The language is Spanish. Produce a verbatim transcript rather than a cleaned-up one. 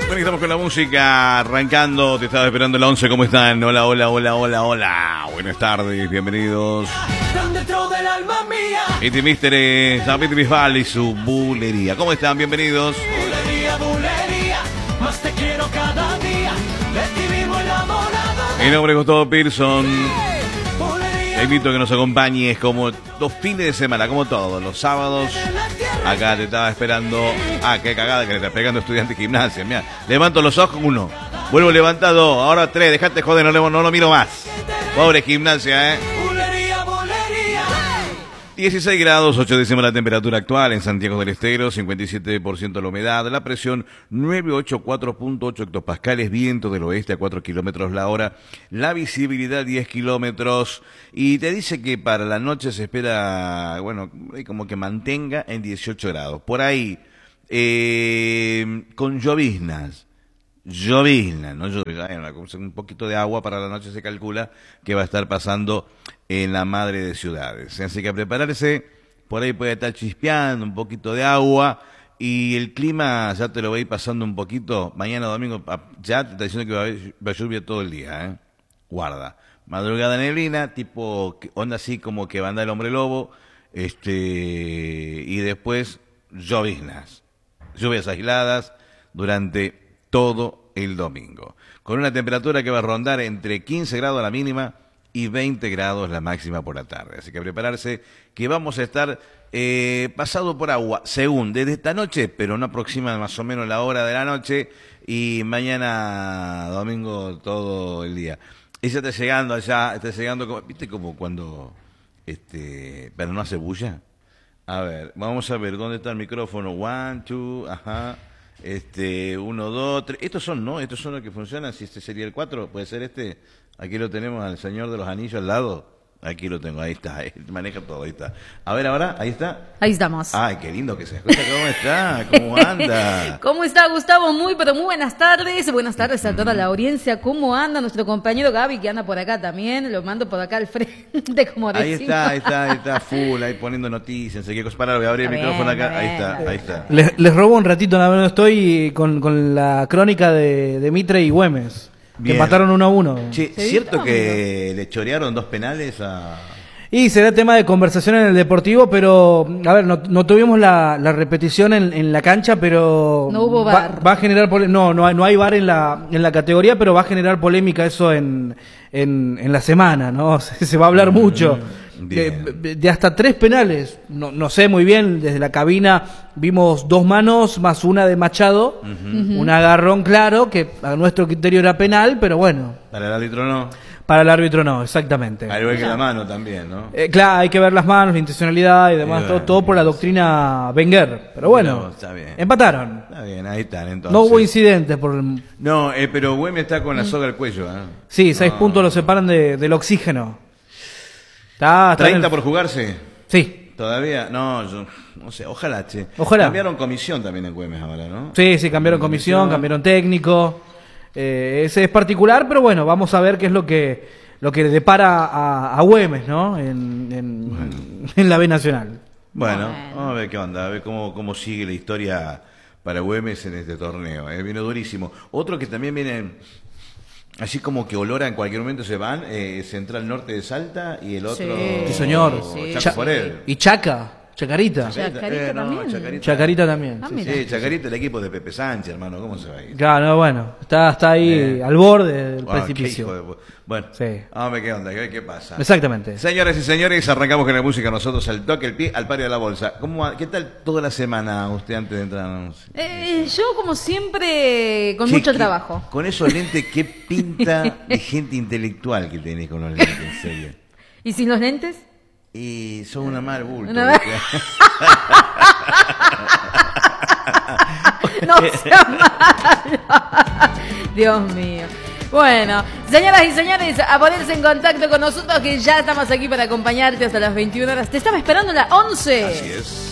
Bueno, estamos con la música arrancando. Te estaba esperando la once. ¿Cómo están? Hola, hola, hola, hola, hola. Buenas tardes, bienvenidos. Este mister es David Bisbal y su bulería. ¿Cómo están? Bienvenidos. Bulería, bulería, más te quiero cada día. De ti vivo enamorado. Mi nombre es Gustavo Pearson. Te invito a que nos acompañes como los fines de semana, como todos los sábados. Acá te estaba esperando. Ah, qué cagada que le está pegando estudiante de gimnasia. Mira, levanto los ojos, uno. Vuelvo a levantar dos. Ahora tres. Dejate joder, no, le, no lo miro más. Pobre gimnasia, eh. Bulería, bulería. dieciséis grados, ocho décimas la temperatura actual en Santiago del Estero, cincuenta y siete por ciento la humedad, la presión nueve ochenta y cuatro punto ocho hectopascales, viento del oeste a cuatro kilómetros la hora, la visibilidad diez kilómetros, y te dice que para la noche se espera, bueno, como que mantenga en dieciocho grados. Por ahí, eh, con lloviznas. Llovizna, no llovizna, un poquito de agua para la noche se calcula que va a estar pasando en la madre de ciudades. Así que a prepararse, por ahí puede estar chispeando un poquito de agua y el clima ya te lo va a ir pasando un poquito. Mañana domingo ya te está diciendo que va a haber va a lluvia todo el día, ¿eh? Guarda. Madrugada neblina, tipo onda así como que va a andar el hombre lobo, este y después lloviznas, lluvias aisladas durante todo el domingo, con una temperatura que va a rondar entre quince grados la mínima y veinte grados la máxima por la tarde. Así que a prepararse que vamos a estar eh, pasado por agua, según desde esta noche, pero no aproxima más o menos la hora de la noche, y mañana domingo todo el día. Ella está llegando allá, está llegando, como, ¿viste como cuando, este, pero no hace bulla? A ver, vamos a ver, ¿dónde está el micrófono? One, two, ajá. Este, uno, dos, tres. Estos son, ¿no? Estos son los que funcionan. Si este sería el cuatro, puede ser este. Aquí lo tenemos al señor de los anillos al lado. Aquí lo tengo, ahí está. Él maneja todo, ahí está. A ver, ahora, ahí está. Ahí estamos. Ay, qué lindo que se escucha. ¿Cómo está? ¿Cómo anda? ¿Cómo está, Gustavo? Muy, pero muy buenas tardes. Buenas tardes a toda la audiencia. ¿Cómo anda nuestro compañero Gaby, que anda por acá también? Lo mando por acá al frente, como Ahí decimos. está, ahí está, ahí está, full, ahí poniendo noticias. Qué cosa. Pará, voy a abrir el Está micrófono bien, acá. está Ahí bien, está, está ahí bien. está. Les, les robo un ratito, nada más estoy con, con la crónica de, de Mitre y Güemes, que Bien. empataron uno a uno. Che, ¿Se ¿cierto vio? que le chorearon dos penales a...? Y será tema de conversación en el Deportivo, pero, a ver, no, no tuvimos la, la repetición en, en la cancha, pero... No hubo va, VAR. va a generar... pole- No, no hay, no hay VAR en la, en la categoría, pero va a generar polémica eso en, en, en la semana, ¿no? Se, se va a hablar mucho. De, Bien. de hasta tres penales, no, no sé muy bien, desde la cabina vimos dos manos más una de Machado, un agarrón claro, que a nuestro criterio era penal, pero bueno, Para el árbitro no. para el árbitro no, exactamente. Al igual que la mano también, ¿no? Eh, claro, hay que ver las manos, la intencionalidad y demás, Y todo, bueno, todo por la doctrina Wenger. Pero bueno, No, está bien. empataron. Está bien, ahí están entonces. No hubo incidentes. por el- No, eh, pero Güemes está con la soga al cuello, ¿eh? Sí, seis No. puntos lo separan de, del oxígeno. Está, está en ¿treinta el- por jugarse? Sí, ¿Todavía? No, yo no sé, ojalá, che. Ojalá. Cambiaron comisión también en Güemes ahora, ¿no? sí, sí, cambiaron comisión, cambiaron técnico. Eh, ese es particular, pero bueno, vamos a ver qué es lo que lo que le depara a, a Güemes, ¿no? En, en, en la B Nacional. Bueno, Bueno. vamos a ver qué onda, a ver cómo, cómo sigue la historia para Güemes en este torneo. ¿eh? Viene durísimo. Otro que también viene, así como que olora en cualquier momento se van, eh, Central Norte de Salta y el otro... Sí. Sí, señor. Sí. Chaco Cha- Forel. Y Chaca, Chacarita. Chacarita también. Chacarita. Chacarita también. Ah, sí, mira. Sí, Chacarita, el equipo de Pepe Sánchez, hermano, ¿cómo se va a ir? Claro, no, bueno, está, está ahí Eh. al borde del Wow, qué precipicio. hijo de pu- Bueno, Sí. vamos a ver qué onda, qué, qué pasa. Exactamente. Señoras y señores, arrancamos con la música nosotros al toque, el pie, al pari de la bolsa. ¿Cómo, va- ¿Qué tal toda la semana usted antes de entrar? Eh, yo, como siempre, con Che, mucho qué- trabajo. Con esos lentes, qué pinta de gente intelectual que tenés con los lentes, en serio. ¿Y sin los lentes? Y son una mal bulto. Una- ¿viste? No sea malo. Dios mío. Bueno, señoras y señores, a ponerse en contacto con nosotros, que ya estamos aquí para acompañarte hasta las veintiuna horas. Te estaba esperando la once. Así es.